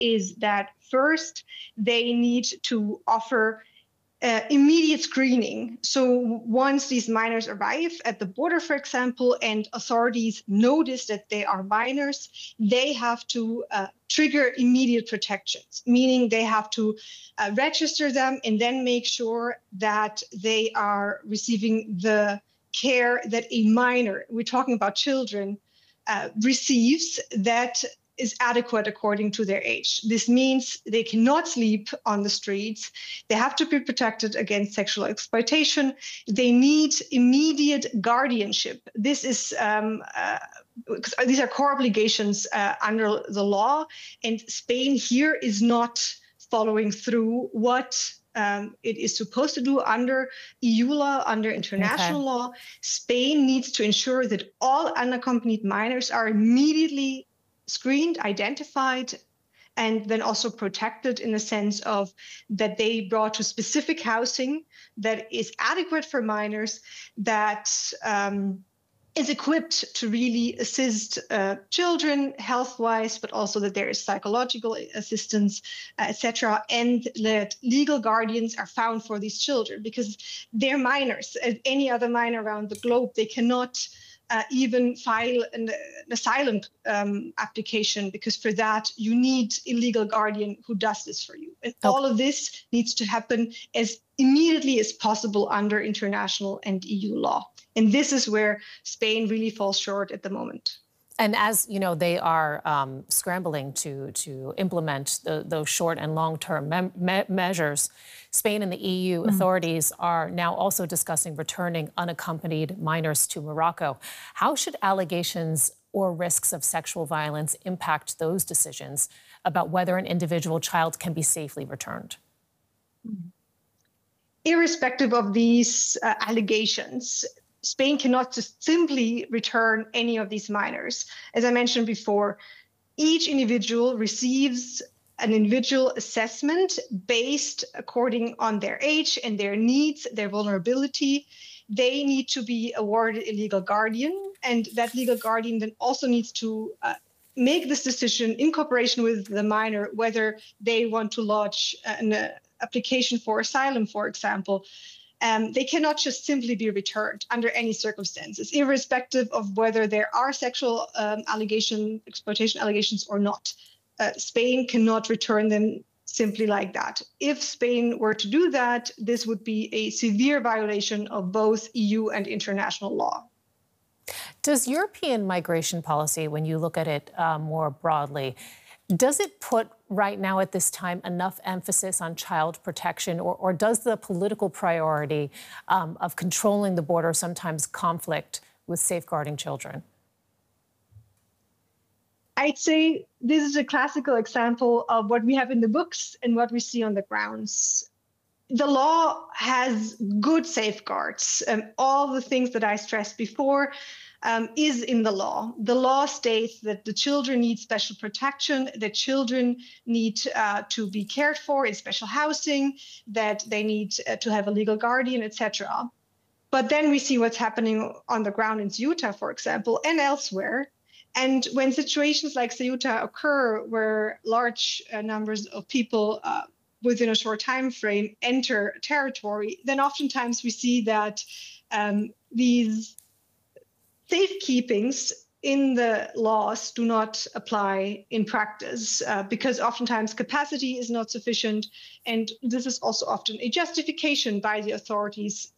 is that first, they need to offer immediate screening. So once these minors arrive at the border, for example, and authorities notice that they are minors, they have to trigger immediate protections, meaning they have to register them and then make sure that they are receiving the care that a minor, we're talking about children, receives that is adequate according to their age. This means they cannot sleep on the streets. They have to be protected against sexual exploitation. They need immediate guardianship. This is these are core obligations under the law, and Spain here is not following through what it is supposed to do under EU law, under international law. Spain needs to ensure that all unaccompanied minors are immediately screened, identified, and then also protected in the sense of that they brought to specific housing that is adequate for minors, that is equipped to really assist children health-wise, but also that there is psychological assistance, etc., and that legal guardians are found for these children because they're minors. As any other minor around the globe, they cannot even file an asylum application, because for that you need a legal guardian who does this for you. And all of this needs to happen as immediately as possible under international and EU law. And this is where Spain really falls short at the moment. And as you know, they are scrambling to implement those short and long-term measures. Spain and the EU authorities are now also discussing returning unaccompanied minors to Morocco. How should allegations or risks of sexual violence impact those decisions about whether an individual child can be safely returned? Irrespective of these allegations, Spain cannot just simply return any of these minors. As I mentioned before, each individual receives an individual assessment based according on their age and their needs, their vulnerability. They need to be awarded a legal guardian, and that legal guardian then also needs to make this decision in cooperation with the minor, whether they want to lodge an application for asylum, for example. They cannot just simply be returned under any circumstances, irrespective of whether there are sexual exploitation allegations or not. Spain cannot return them simply like that. If Spain were to do that, this would be a severe violation of both EU and international law. Does European migration policy, when you look at it more broadly, does it put right now at this time enough emphasis on child protection, or does the political priority of controlling the border sometimes conflict with safeguarding children? I'd say this is a classical example of what we have in the books and what we see on the grounds. The law has good safeguards. All the things that I stressed before is in the law. The law states that the children need special protection, that children need to be cared for in special housing, that they need to have a legal guardian, etc. But then we see what's happening on the ground in Ceuta, for example, and elsewhere. And when situations like Ceuta occur, where large numbers of people within a short time frame enter territory, then oftentimes we see that these safekeepings in the laws do not apply in practice because oftentimes capacity is not sufficient. And this is also often a justification by the authorities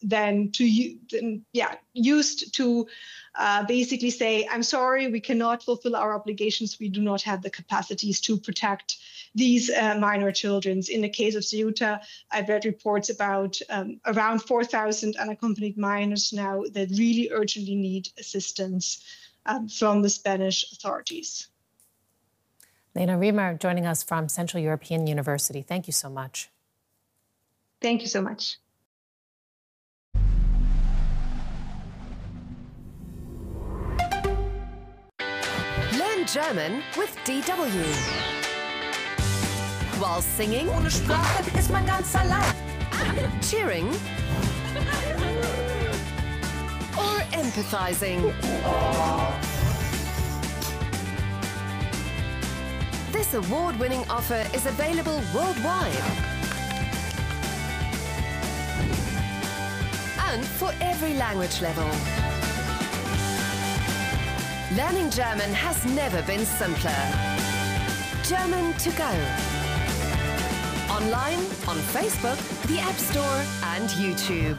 used to basically say, I'm sorry, we cannot fulfill our obligations. We do not have the capacities to protect these minor children. In the case of Ceuta, I've read reports about around 4,000 unaccompanied minors now that really urgently need assistance from the Spanish authorities. Lena Riemer joining us from Central European University. Thank you so much. Thank you so much. Learn German with DW. While singing, ohne Sprache ist man ganz allein. Cheering, or empathizing. This award-winning offer is available worldwide. And for every language level. Learning German has never been simpler. German to go. Online, on Facebook, the App Store and YouTube.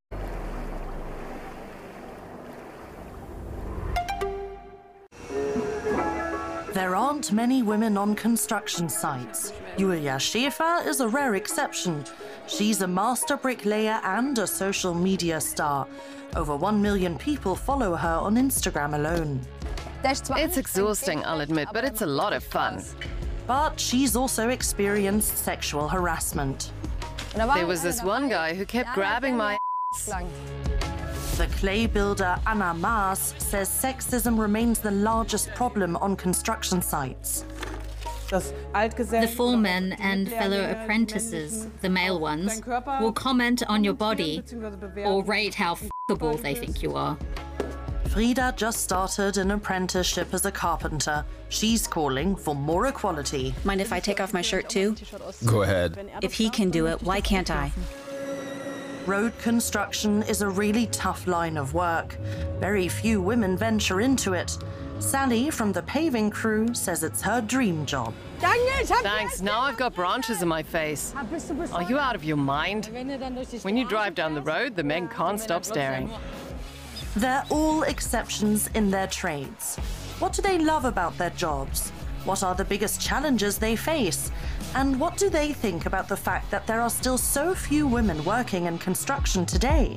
There aren't many women on construction sites. Julia Schäfer is a rare exception. She's a master bricklayer and a social media star. Over 1 million people follow her on Instagram alone. It's exhausting, I'll admit, but it's a lot of fun. But she's also experienced sexual harassment. There was this one guy who kept grabbing my ass. The clay builder Anna Maas says sexism remains the largest problem on construction sites. The foremen and fellow apprentices, the male ones, will comment on your body or rate how f***able they think you are. Frida just started an apprenticeship as a carpenter. She's calling for more equality. Mind if I take off my shirt too? Go ahead. If he can do it, why can't I? Road construction is a really tough line of work. Very few women venture into it. Sally from the paving crew says it's her dream job. Thanks, now I've got branches in my face. Are you out of your mind? When you drive down the road, the men can't stop staring. They're all exceptions in their trades. What do they love about their jobs? What are the biggest challenges they face? And what do they think about the fact that there are still so few women working in construction today?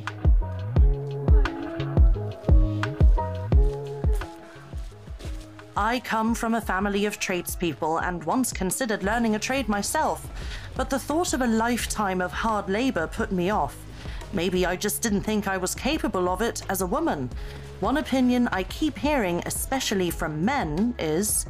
I come from a family of tradespeople and once considered learning a trade myself, but the thought of a lifetime of hard labor put me off. Maybe I just didn't think I was capable of it as a woman. One opinion I keep hearing, especially from men, is...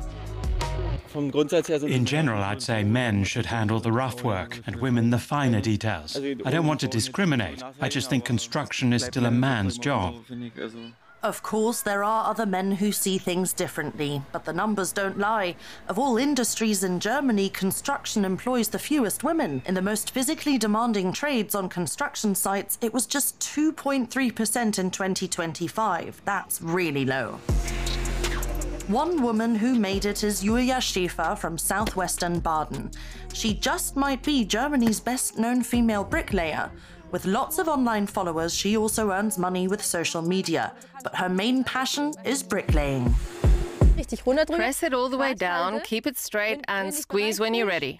In general, I'd say men should handle the rough work and women the finer details. I don't want to discriminate. I just think construction is still a man's job. Of course, there are other men who see things differently, but the numbers don't lie. Of all industries in Germany, construction employs the fewest women. In the most physically demanding trades on construction sites, it was just 2.3% in 2025. That's really low. One woman who made it is Julia Schäfer from southwestern Baden. She just might be Germany's best-known female bricklayer. With lots of online followers, she also earns money with social media. But her main passion is bricklaying. Press it all the way down, keep it straight, and squeeze when you're ready.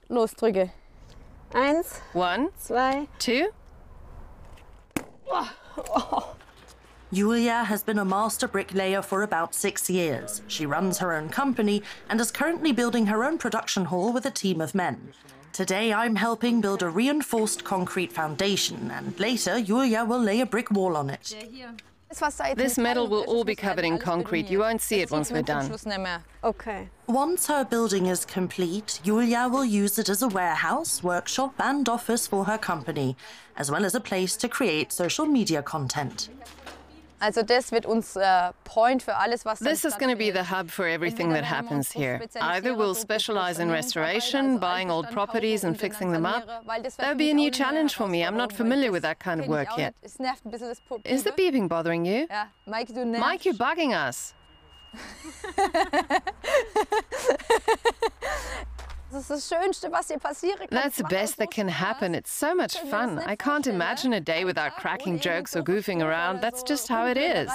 1, 2. Julia has been a master bricklayer for about 6 years. She runs her own company and is currently building her own production hall with a team of men. Today I'm helping build a reinforced concrete foundation, and later Julia will lay a brick wall on it. This metal will all be covered in concrete. You won't see it once we're done. Okay. Once her building is complete, Julia will use it as a warehouse, workshop and office for her company, as well as a place to create social media content. This is going to be the hub for everything that happens here. Either we'll specialize in restoration, buying old properties and fixing them up. That would be a new challenge for me. I'm not familiar with that kind of work yet. Is the beeping bothering you? Mike, you're bugging us. That's the best that can happen. It's so much fun. I can't imagine a day without cracking jokes or goofing around. That's just how it is.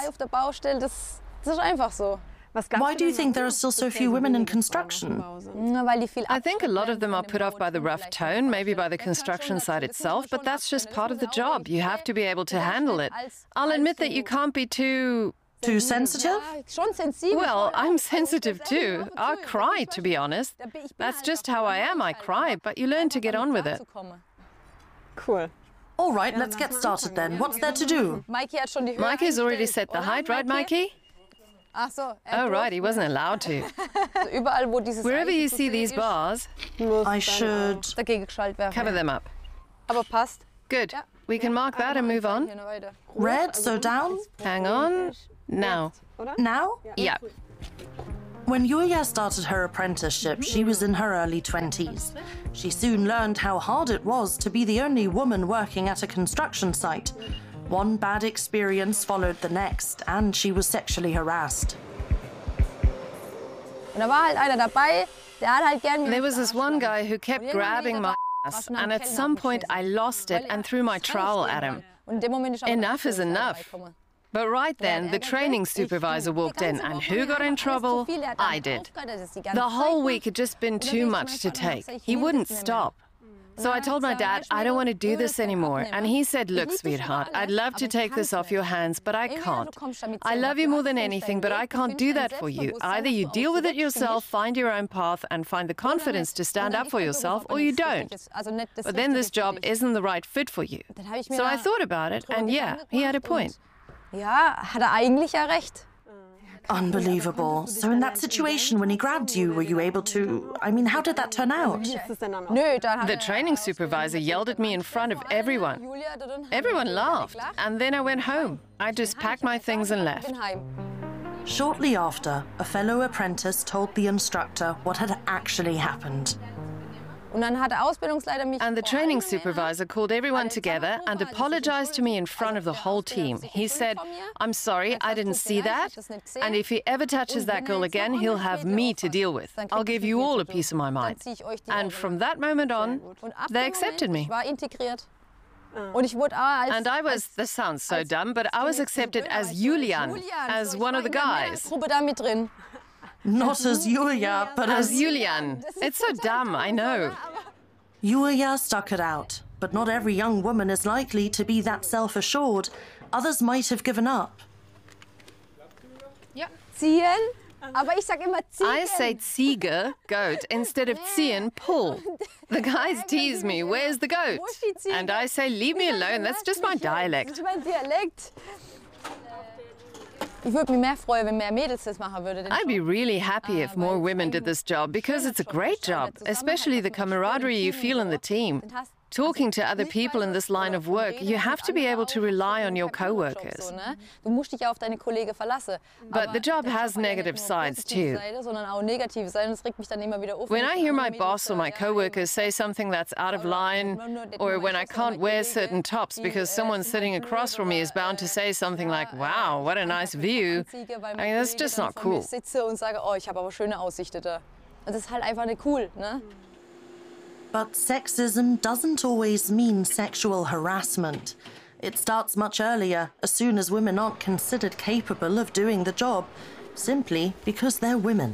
Why do you think there are still so few women in construction? I think a lot of them are put off by the rough tone, maybe by the construction site itself, but that's just part of the job. You have to be able to handle it. I'll admit that you can't be too sensitive? Well, I'm sensitive too. I'll cry, to be honest. That's just how I am. I cry, but you learn to get on with it. Cool. All right, let's get started then. What's there to do? Mikey's already set the height, right, Mikey? Oh, right, he wasn't allowed to. Wherever you see these bars, I should cover them up. Good. We can mark that and move on. Red, so down. Hang on. Now. Now? Yeah. When Yulia started her apprenticeship, she was in her early 20s. She soon learned how hard it was to be the only woman working at a construction site. One bad experience followed the next, and she was sexually harassed. There was this one guy who kept grabbing my ass, and at some point I lost it and threw my trowel at him. Enough is enough. But right then, the training supervisor walked in, and who got in trouble? I did. The whole week had just been too much to take. He wouldn't stop. So I told my dad, I don't want to do this anymore. And he said, look, sweetheart, I'd love to take this off your hands, but I can't. I love you more than anything, but I can't do that for you. Either you deal with it yourself, find your own path, and find the confidence to stand up for yourself, or you don't. But then this job isn't the right fit for you. So I thought about it, and yeah, he had a point. Ja, hat eigentlich ja recht. Unbelievable. So in that situation, when he grabbed you, were you able to... I mean, how did that turn out? The training supervisor yelled at me in front of everyone. Everyone laughed, and then I went home. I just packed my things and left. Shortly after, a fellow apprentice told the instructor what had actually happened. And the training supervisor called everyone together and apologized to me in front of the whole team. He said, I'm sorry, I didn't see that. And if he ever touches that girl again, he'll have me to deal with. I'll give you all a piece of my mind. And from that moment on, they accepted me. And I was, this sounds so dumb, but I was accepted as Julian, as one of the guys. Not as Yulia, but as Julian. It's so dumb, I know. Yulia stuck it out, but not every young woman is likely to be that self-assured. Others might have given up. Ziehen? Aber ich sag immer ziehen. I say Ziege, goat, instead of ziehen, pull. The guys tease me, where's the goat? And I say, leave me alone, that's just my dialect. I'd be really happy if more women did this job, because it's a great job, especially the camaraderie you feel in the team. Talking to other people in this line of work, you have to be able to rely on your co-workers. But the job has negative sides too. When I hear my boss or my co-workers say something that's out of line, or when I can't wear certain tops because someone sitting across from me is bound to say something like, wow, what a nice view, I mean, that's just not cool. But sexism doesn't always mean sexual harassment. It starts much earlier, as soon as women aren't considered capable of doing the job, simply because they're women.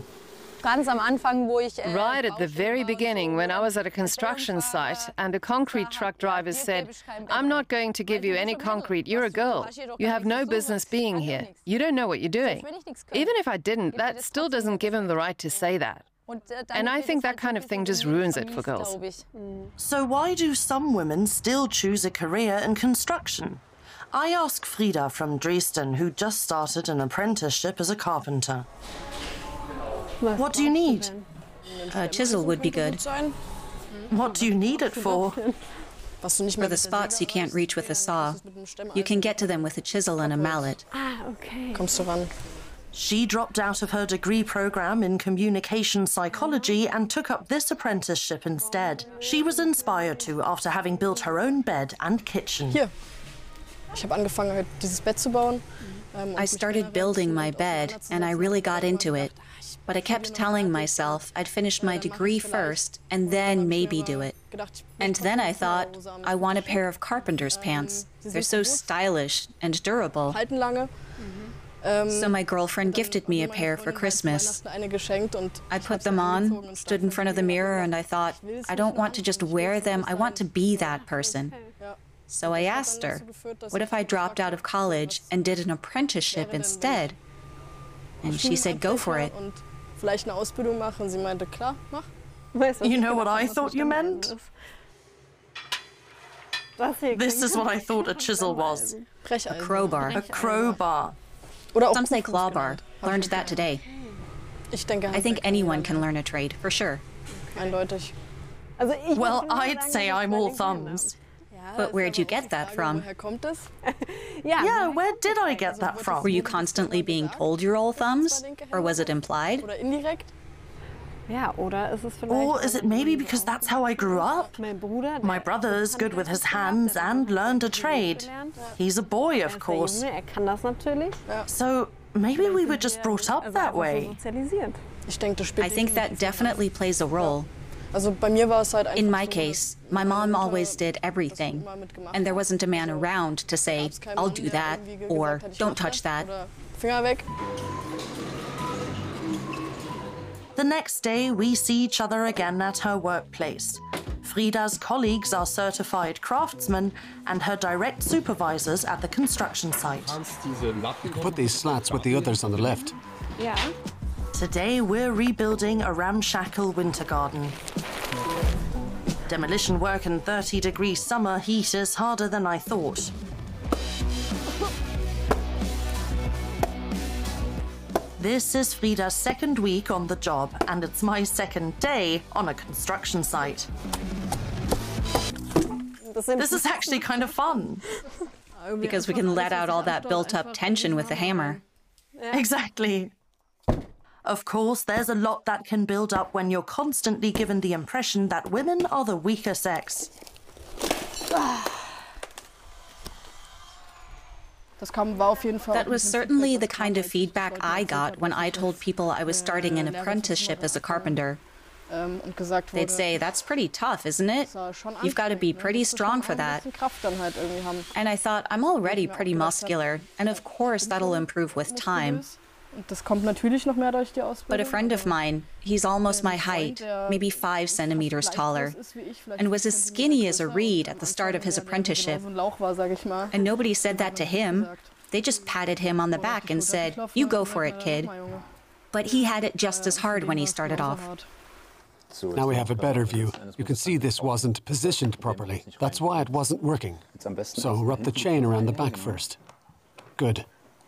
Right at the very beginning, when I was at a construction site and a concrete truck driver said, I'm not going to give you any concrete, you're a girl. You have no business being here. You don't know what you're doing. Even if I didn't, that still doesn't give him the right to say that. And I think that kind of thing just ruins it for girls. So why do some women still choose a career in construction? I asked Frida from Dresden, who just started an apprenticeship as a carpenter. What do you need? A chisel would be good. What do you need it for? For the spots you can't reach with a saw. You can get to them with a chisel and a mallet. Okay. She dropped out of her degree program in communication psychology and took up this apprenticeship instead. She was inspired to after having built her own bed and kitchen. I started building my bed, and I really got into it. But I kept telling myself I'd finish my degree first and then maybe do it. And then I thought, I want a pair of carpenter's pants. They're so stylish and durable. So my girlfriend gifted me a pair for Christmas. I put them on, stood in front of the mirror, and I thought, I don't want to just wear them, I want to be that person. So I asked her, what if I dropped out of college and did an apprenticeship instead? And she said, go for it. You know what I thought you meant? This is what I thought a chisel was. A crowbar. A crowbar. Some say clawbar. Learned that today. I think anyone can learn a trade, for sure. Well, I'd say I'm all thumbs. But where'd you get that from? Yeah, where did I get that from? Were you constantly being told your old thumbs? Or was it implied? Or is it maybe because that's how I grew up? My brother's good with his hands and learned a trade. He's a boy, of course. So maybe we were just brought up that way. I think that definitely plays a role. In my case, my mom always did everything, and there wasn't a man around to say, I'll do that, or don't touch that. The next day, we see each other again at her workplace. Frida's colleagues are certified craftsmen and her direct supervisors at the construction site. You can put these slats with the others on the left. Yeah. Today, we're rebuilding a ramshackle winter garden. Demolition work in 30-degree summer heat is harder than I thought. This is Frida's second week on the job, and it's my second day on a construction site. This is actually kind of fun. Because we can let out all that built-up tension with the hammer. Exactly. Of course, there's a lot that can build up when you're constantly given the impression that women are the weaker sex. That was certainly the kind of feedback I got when I told people I was starting an apprenticeship as a carpenter. They'd say, that's pretty tough, isn't it? You've got to be pretty strong for that. And I thought, I'm already pretty muscular, and of course that'll improve with time. But a friend of mine, he's almost my height, maybe 5 centimeters taller, and was as skinny as a reed at the start of his apprenticeship. And nobody said that to him. They just patted him on the back and said, you go for it, kid. But he had it just as hard when he started off. Now we have a better view. You can see this wasn't positioned properly. That's why it wasn't working. So wrap the chain around the back first. Good.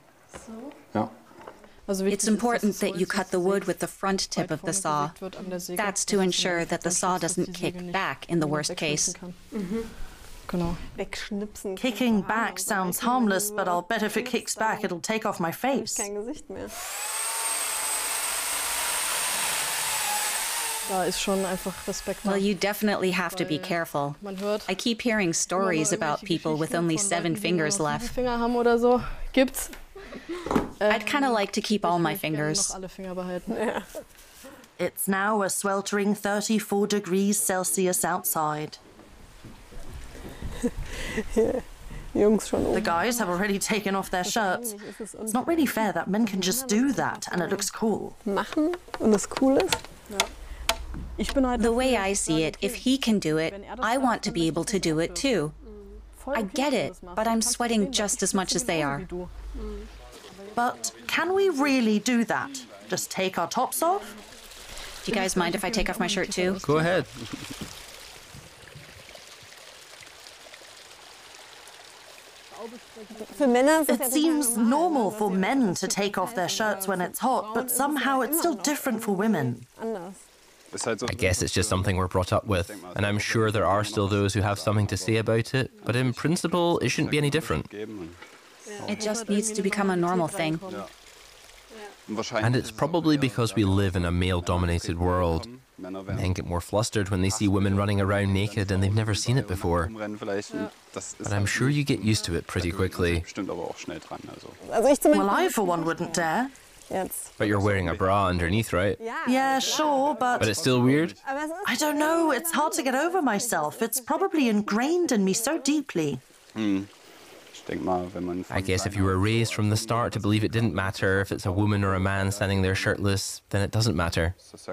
It's important that you cut the wood with the front tip of the saw. That's to ensure that the saw doesn't kick back in the worst case. Kicking back sounds harmless, but I'll bet if it kicks back, it'll take off my face. Well, you definitely have to be careful. I keep hearing stories about people with only 7 fingers left. I'd kind of like to keep all my fingers. It's now a sweltering 34 degrees Celsius outside. The guys have already taken off their shirts. It's not really fair that men can just do that and it looks cool. The way I see it, if he can do it, I want to be able to do it too. I get it, but I'm sweating just as much as they are. But can we really do that? Just take our tops off? Do you guys mind if I take off my shirt too? Go ahead. It seems normal for men to take off their shirts when it's hot, but somehow it's still different for women. I guess it's just something we're brought up with, and I'm sure there are still those who have something to say about it, but in principle, it shouldn't be any different. It just needs to become a normal thing. And it's probably because we live in a male-dominated world. Men get more flustered when they see women running around naked and they've never seen it before. But I'm sure you get used to it pretty quickly. Well, I, for one, wouldn't dare. But you're wearing a bra underneath, right? Yeah, sure, but... But it's still weird? I don't know. It's hard to get over myself. It's probably ingrained in me so deeply. I guess if you were raised from the start to believe it didn't matter if it's a woman or a man standing there shirtless, then it doesn't matter.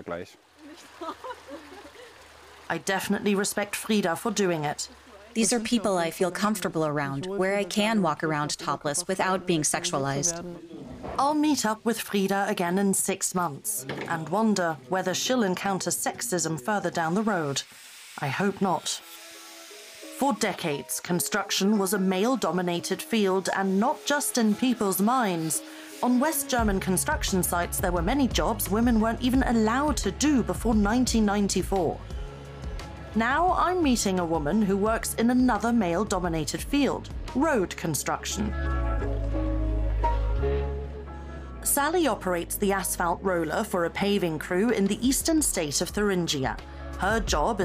I definitely respect Frida for doing it. These are people I feel comfortable around, where I can walk around topless without being sexualized. I'll meet up with Frida again in 6 months and wonder whether she'll encounter sexism further down the road. I hope not. For decades, construction was a male-dominated field, and not just in people's minds. On West German construction sites, there were many jobs women weren't even allowed to do before 1994. Now I'm meeting a woman who works in another male-dominated field, road construction. Sally operates the asphalt roller for a paving crew in the eastern state of Thuringia. Her job is